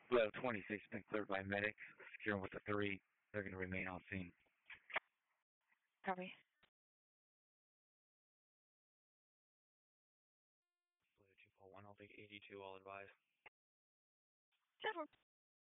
Flow 26 been cleared by medics. Securing with the 3. They're going to remain on scene. Copy. Flow 241, I'll take 82, I'll advise. 10-4.